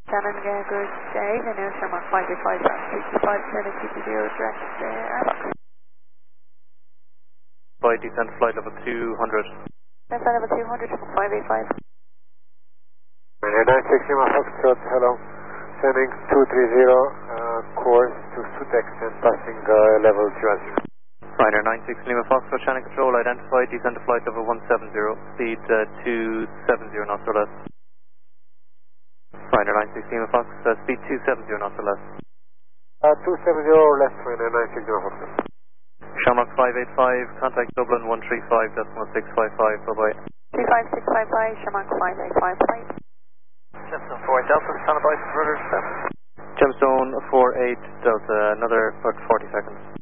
Shannon, good day. The new Sherman 585 65 220 direct airbox. By descent flight level 200. Descent level 200, 585. Ryanair 96 Lima Foxtrot, hello. Sending 230, course to Sutex and passing level 2. Ryanair 96 Lima Foxtrot, channel control identified, descent to flight level 170, speed 270 knots or less. Ryanair 96 Lima Fox, speed 270 knots or less. 270 or less, Ryanair 96 Lima Foxtrot. Shamrock 585, contact Dublin 135.655, bye-bye. 35655, Shamrock 585, bye. Gemstone 48 Delta, stand by for further steps. Gemstone 48 Delta, another about 40 seconds.